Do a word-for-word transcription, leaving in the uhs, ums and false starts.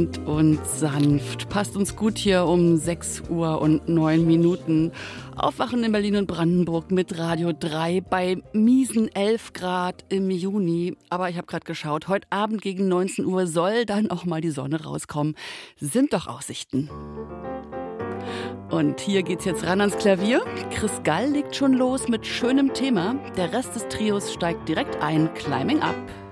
entspannt und sanft. Passt uns gut hier um sechs Uhr und neun Minuten. Aufwachen in Berlin und Brandenburg mit Radio drei bei miesen elf Grad im Juni. Aber ich habe gerade geschaut, heute Abend gegen neunzehn Uhr soll dann auch mal die Sonne rauskommen. Sind doch Aussichten. Und hier geht's jetzt ran ans Klavier. Chris Gall legt schon los mit schönem Thema. Der Rest des Trios steigt direkt ein. Climbing Up.